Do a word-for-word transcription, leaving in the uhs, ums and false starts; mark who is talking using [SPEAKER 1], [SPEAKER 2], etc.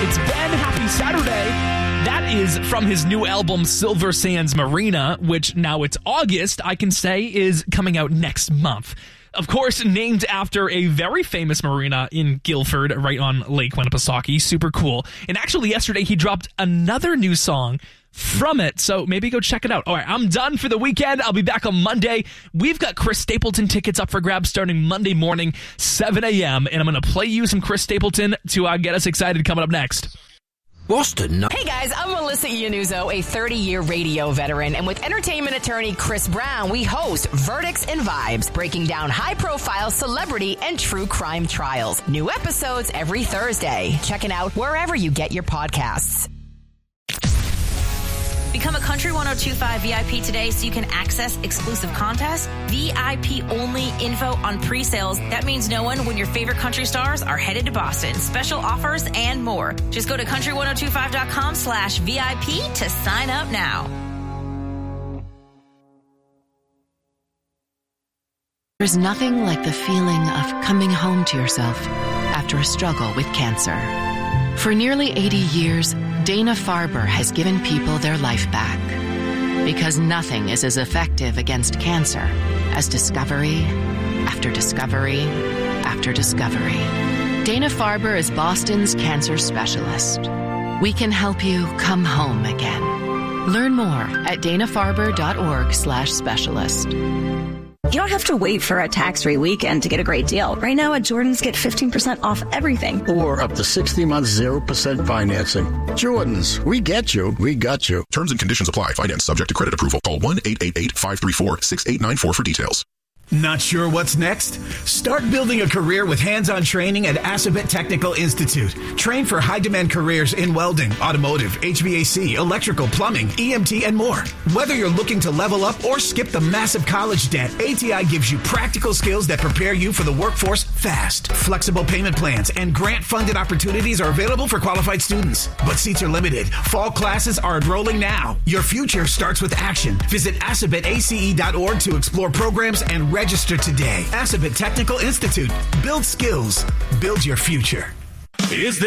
[SPEAKER 1] It's Ben. Happy Saturday. That is from his new album, Silver Sands Marina, which now it's August, I can say, is coming out next month. Of course, named after a very famous marina in Guilford, right on Lake Winnipesaukee. Super cool. And actually, yesterday, he dropped another new song from it, so maybe go check it out. All right, I'm done for the weekend. I'll be back on Monday. We've got Chris Stapleton tickets up for grabs starting Monday morning, seven a.m., and I'm going to play you some Chris Stapleton to uh, get us excited coming up next.
[SPEAKER 2] Boston.
[SPEAKER 3] Hey guys, I'm Melissa Iannuzzo, a thirty-year radio veteran, and with entertainment attorney Chris Brown, we host Verdicts and Vibes, breaking down high-profile celebrity and true crime trials. New episodes every Thursday. Check it out wherever you get your podcasts.
[SPEAKER 4] Become a Country one oh two point five V I P today so you can access exclusive contests, V I P-only info on pre-sales. That means knowing when your favorite country stars are headed to Boston. Special offers and more. Just go to country ten twenty-five dot com slash V I P to sign up now.
[SPEAKER 5] There's nothing like the feeling of coming home to yourself after a struggle with cancer. For nearly eighty years, Dana-Farber has given people their life back. Because nothing is as effective against cancer as discovery after discovery after discovery. Dana-Farber is Boston's cancer specialist. We can help you come home again. Learn more at dana farber dot org slash specialist.
[SPEAKER 6] You don't have to wait for a tax-free weekend to get a great deal. Right now at Jordan's, get fifteen percent off everything.
[SPEAKER 7] Or up to sixty months, zero percent financing. Jordan's, we get you, we got you.
[SPEAKER 8] Terms and conditions apply. Finance subject to credit approval. Call one eight eight eight, five three four, six eight nine four for details.
[SPEAKER 9] Not sure what's next? Start building a career with hands-on training at Assabet Technical Institute. Train for high-demand careers in welding, automotive, H V A C, electrical, plumbing, E M T, and more. Whether you're looking to level up or skip the massive college debt, A T I gives you practical skills that prepare you for the workforce fast. Flexible payment plans and grant-funded opportunities are available for qualified students, but seats are limited. Fall classes are enrolling now. Your future starts with action. Visit assabet a c e dot org to explore programs and register today. Assabet Technical Institute. Build skills. Build your future.
[SPEAKER 10] Is